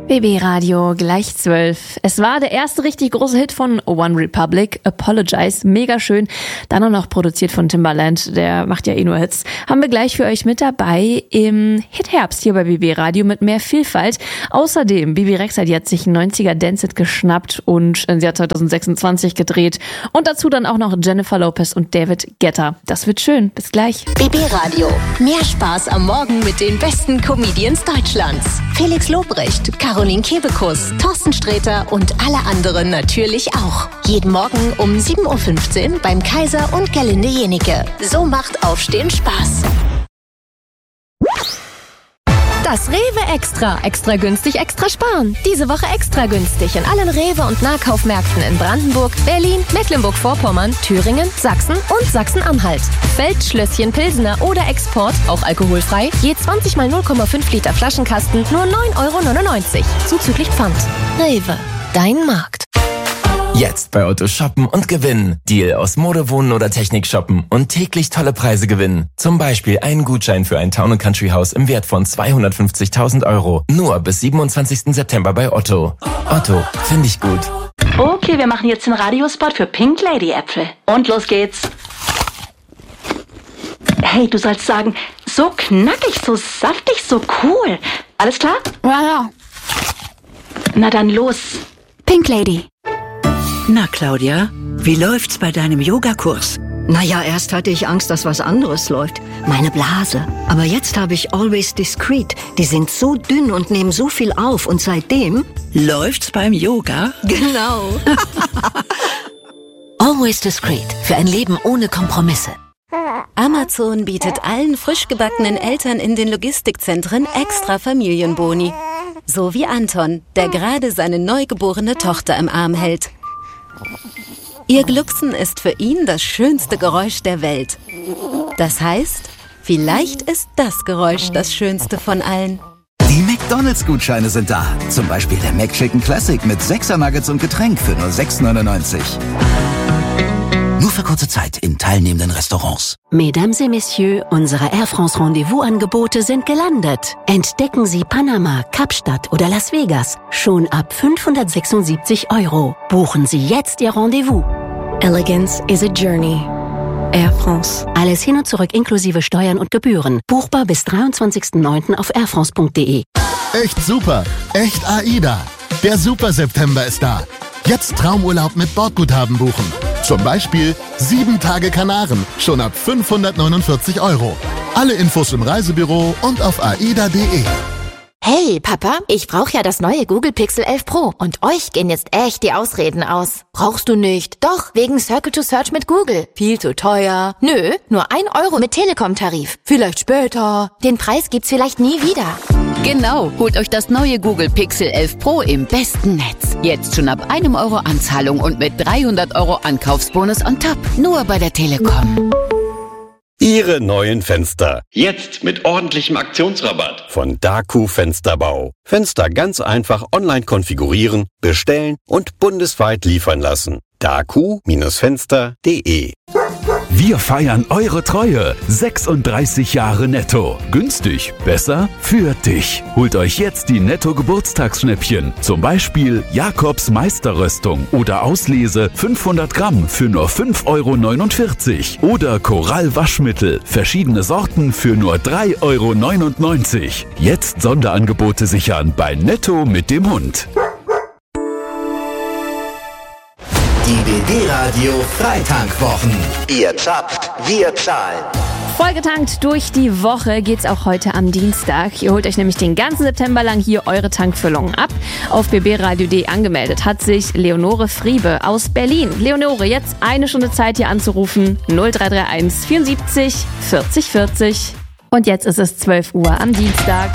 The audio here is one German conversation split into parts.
BB Radio, gleich 12. Es war der erste richtig große Hit von One Republic, Apologize, mega schön. Dann auch noch produziert von Timbaland, der macht ja eh nur Hits. Haben wir gleich für euch mit dabei im Hit-Herbst hier bei BB Radio mit mehr Vielfalt. Außerdem, Bibi Rexha, die hat sich ein 90er Dance-Hit geschnappt und sie hat 2026 gedreht. Und dazu dann auch noch Jennifer Lopez und David Guetta. Das wird schön. Bis gleich. BB Radio. Mehr Spaß am Morgen mit den besten Comedians Deutschlands. Felix Lobrecht, Caroline Kebekus, Thorsten Sträter und alle anderen natürlich auch. Jeden Morgen um 7.15 Uhr beim Kaiser und Gerlinde Jenike. So macht Aufstehen Spaß. Das Rewe Extra. Extra günstig, extra sparen. Diese Woche extra günstig in allen Rewe- und Nahkaufmärkten in Brandenburg, Berlin, Mecklenburg-Vorpommern, Thüringen, Sachsen und Sachsen-Anhalt. Feldschlösschen Pilsener oder Export, auch alkoholfrei, je 20 mal 0,5 Liter Flaschenkasten, nur 9,99 €. Zuzüglich Pfand. Rewe, dein Markt. Jetzt bei Otto shoppen und gewinnen. Deal aus Mode, Wohnen oder Technik shoppen und täglich tolle Preise gewinnen. Zum Beispiel einen Gutschein für ein Town & Country Haus im Wert von 250.000 €. Nur bis 27. September bei Otto. Otto, finde ich gut. Okay, wir machen jetzt den Radiospot für Pink Lady Äpfel. Und los geht's. Hey, du sollst sagen, so knackig, so saftig, so cool. Alles klar? Ja. Na dann los. Pink Lady. Na, Claudia, wie läuft's bei deinem Yogakurs? Naja, erst hatte ich Angst, dass was anderes läuft. Meine Blase. Aber jetzt habe ich Always Discreet. Die sind so dünn und nehmen so viel auf. Und seitdem... Läuft's beim Yoga? Genau. Always Discreet. Für ein Leben ohne Kompromisse. Amazon bietet allen frisch gebackenen Eltern in den Logistikzentren extra Familienboni. So wie Anton, der gerade seine neugeborene Tochter im Arm hält. Ihr Glucksen ist für ihn das schönste Geräusch der Welt. Das heißt, vielleicht ist das Geräusch das schönste von allen. Die McDonald's-Gutscheine sind da. Zum Beispiel der McChicken Classic mit 6er Nuggets und Getränk für nur 6,99 €. Nur für kurze Zeit in teilnehmenden Restaurants. Mesdames et Messieurs, unsere Air France Rendezvous-Angebote sind gelandet. Entdecken Sie Panama, Kapstadt oder Las Vegas schon ab 576 €. Buchen Sie jetzt Ihr Rendezvous. Elegance is a journey. Air France. Alles hin und zurück inklusive Steuern und Gebühren. Buchbar bis 23.09. auf airfrance.de. Echt super. Echt AIDA. Der Super September ist da. Jetzt Traumurlaub mit Bordguthaben buchen. Zum Beispiel 7 Tage Kanaren, schon ab 549 €. Alle Infos im Reisebüro und auf aida.de. Hey, Papa, ich brauche ja das neue Google Pixel 11 Pro und euch gehen jetzt echt die Ausreden aus. Brauchst du nicht? Doch, wegen Circle to Search mit Google. Viel zu teuer. Nö, nur 1 € mit Telekom-Tarif. Vielleicht später. Den Preis gibt's vielleicht nie wieder. Genau, holt euch das neue Google Pixel 11 Pro im besten Netz. Jetzt schon ab 1 € Anzahlung und mit 300 € Ankaufsbonus on top. Nur bei der Telekom. Ihre neuen Fenster. Jetzt mit ordentlichem Aktionsrabatt. Von Daku Fensterbau. Fenster ganz einfach online konfigurieren, bestellen und bundesweit liefern lassen. daku-fenster.de. Wir feiern eure Treue. 36 Jahre Netto. Günstig, besser für dich. Holt euch jetzt die Netto-Geburtstagsschnäppchen. Zum Beispiel Jakobs Meisterröstung oder Auslese 500 Gramm für nur 5,49 € oder Korall Waschmittel. Verschiedene Sorten für nur 3,99 €. Jetzt Sonderangebote sichern bei Netto mit dem Hund. Die BB Radio Freitankwwochen. Ihr zapft, wir zahlen. Vollgetankt durch die Woche geht's auch heute am Dienstag. Ihr holt euch nämlich den ganzen September lang hier eure Tankfüllungen ab. Auf bbradio.de angemeldet hat sich Leonore Friebe aus Berlin. Leonore, jetzt eine Stunde Zeit hier anzurufen. 0331 74 40 40. Und jetzt ist es 12 Uhr am Dienstag.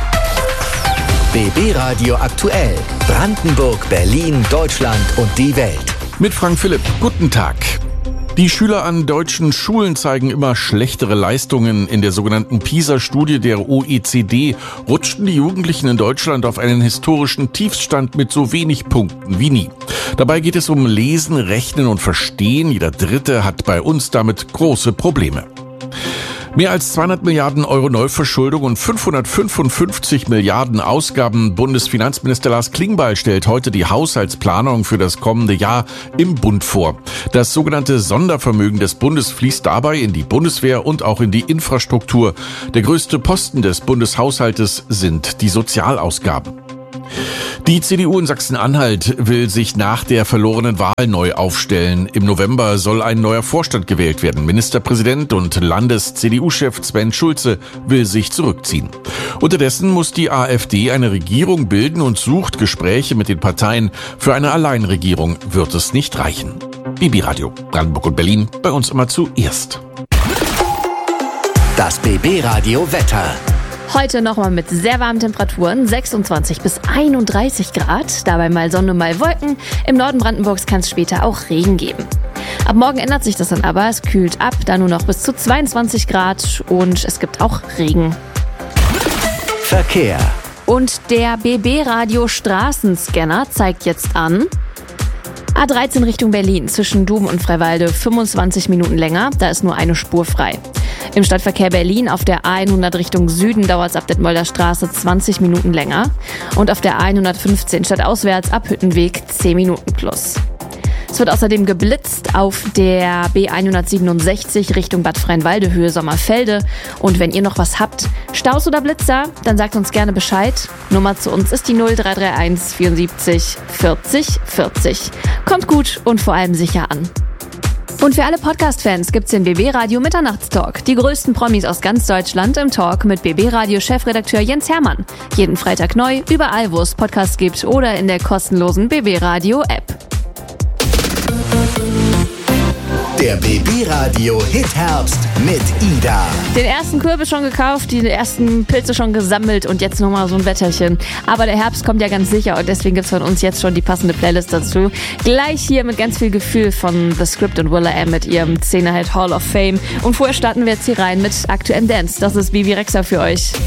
BB Radio aktuell. Brandenburg, Berlin, Deutschland und die Welt. Mit Frank Philipp. Guten Tag. Die Schüler an deutschen Schulen zeigen immer schlechtere Leistungen. In der sogenannten PISA-Studie der OECD rutschten die Jugendlichen in Deutschland auf einen historischen Tiefstand mit so wenig Punkten wie nie. Dabei geht es um Lesen, Rechnen und Verstehen. Jeder Dritte hat bei uns damit große Probleme. Mehr als 200 Milliarden Euro Neuverschuldung und 555 Milliarden Ausgaben. Bundesfinanzminister Lars Klingbeil stellt heute die Haushaltsplanung für das kommende Jahr im Bund vor. Das sogenannte Sondervermögen des Bundes fließt dabei in die Bundeswehr und auch in die Infrastruktur. Der größte Posten des Bundeshaushaltes sind die Sozialausgaben. Die CDU in Sachsen-Anhalt will sich nach der verlorenen Wahl neu aufstellen. Im November soll ein neuer Vorstand gewählt werden. Ministerpräsident und Landes-CDU-Chef Sven Schulze will sich zurückziehen. Unterdessen muss die AfD eine Regierung bilden und sucht Gespräche mit den Parteien. Für eine Alleinregierung wird es nicht reichen. BB Radio, Brandenburg und Berlin, bei uns immer zuerst. Das BB Radio Wetter. Heute nochmal mit sehr warmen Temperaturen, 26 bis 31 Grad, dabei mal Sonne, mal Wolken. Im Norden Brandenburgs kann es später auch Regen geben. Ab morgen ändert sich das dann aber, es kühlt ab, dann nur noch bis zu 22 Grad und es gibt auch Regen. Verkehr. Und der BB Radio Straßenscanner zeigt jetzt an: A13 Richtung Berlin, zwischen Dom und Freiwalde 25 Minuten länger, da ist nur eine Spur frei. Im Stadtverkehr Berlin auf der A100 Richtung Süden dauert es ab Detmolder Straße 20 Minuten länger. Und auf der A115 stadtauswärts ab Hüttenweg 10 Minuten plus. Es wird außerdem geblitzt auf der B167 Richtung Bad Freienwalde, Höhe Sommerfelde. Und wenn ihr noch was habt, Staus oder Blitzer, dann sagt uns gerne Bescheid. Nummer zu uns ist die 0331 74 40 40. Kommt gut und vor allem sicher an. Und für alle Podcast-Fans gibt's den BB Radio Mitternachtstalk. Die größten Promis aus ganz Deutschland im Talk mit BB Radio Chefredakteur Jens Hermann. Jeden Freitag neu, überall wo es Podcasts gibt oder in der kostenlosen BB Radio App. Der BB Radio Hit-Herbst mit Ida. Den ersten Kürbis schon gekauft, die ersten Pilze schon gesammelt und jetzt nochmal so ein Wetterchen. Aber der Herbst kommt ja ganz sicher und deswegen gibt's von uns jetzt schon die passende Playlist dazu. Gleich hier mit ganz viel Gefühl von The Script und will.i.am mit ihrem 10er-Hit Hall of Fame. Und vorher starten wir jetzt hier rein mit aktuellem Dance. Das ist Bibi Rexha für euch.